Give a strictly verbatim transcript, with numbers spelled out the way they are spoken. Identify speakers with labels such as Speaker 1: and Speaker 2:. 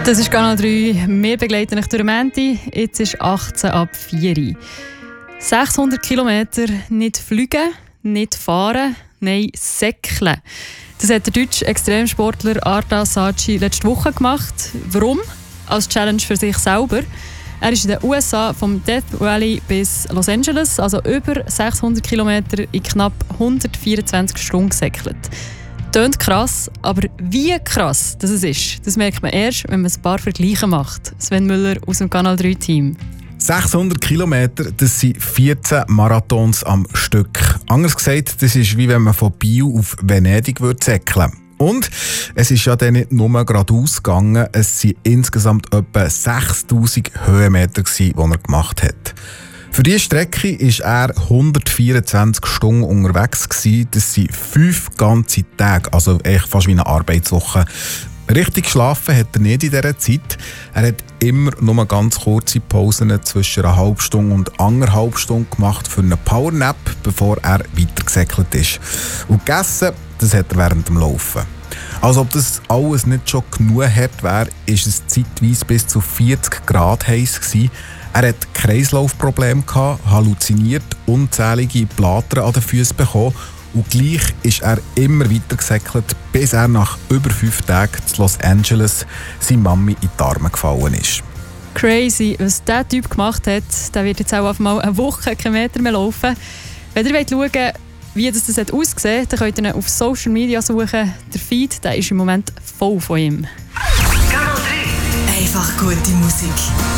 Speaker 1: Das ist Kanal drei. Wir begleiten euch durch den Mänti. Jetzt ist achtzehn ab vier. sechshundert Kilometer nicht fliegen, nicht fahren, nein, säckeln. Das hat der deutsche Extremsportler Arda Saci letzte Woche gemacht. Warum? Als Challenge für sich selber. Er ist in den U S A vom Death Valley bis Los Angeles, also über sechshundert Kilometer in knapp hundertvierundzwanzig Stunden gesäckelt. Tönt krass, aber wie krass das ist, das merkt man erst, wenn man ein paar Vergleiche macht. Sven Müller aus dem Kanal drei Team.
Speaker 2: sechshundert Kilometer, das sind vierzehn Marathons am Stück. Anders gesagt, das ist wie wenn man von Biel auf Venedig säckeln würde. Und es ist ja dann nicht nur geradeaus gegangen, es waren insgesamt etwa sechstausend Höhenmeter, die er gemacht hat. Für diese Strecke war er hundertvierundzwanzig Stunden unterwegs. Das sind fünf ganze Tage, also echt fast wie eine Arbeitswoche. Richtig geschlafen hat er nicht in dieser Zeit. Er hat immer nur ganz kurze Pausen zwischen einer halben Stunde und anderthalb Stunden gemacht für einen Powernap, bevor er weitergesäckelt ist. Und gegessen, das hat er während dem Laufen. Als ob das alles nicht schon genug hart wäre, war es zeitweise bis zu vierzig Grad heiß gewesen. Er hatte Kreislaufprobleme, halluziniert, unzählige Blattern an den Füßen bekommen und gleich ist er immer weiter gesäckelt, bis er nach über fünf Tagen zu Los Angeles seiner Mami in die Arme gefallen ist.
Speaker 1: Crazy, was dieser Typ gemacht hat, der wird jetzt auch auf mal eine Woche keinen Meter mehr laufen. Wenn ihr wollt schauen, wie das, das ausgesehen hat, dann könnt ihr ihn auf Social Media suchen. Der Feed, der ist im Moment voll von ihm.
Speaker 3: Kanal drei. Einfach gute Musik.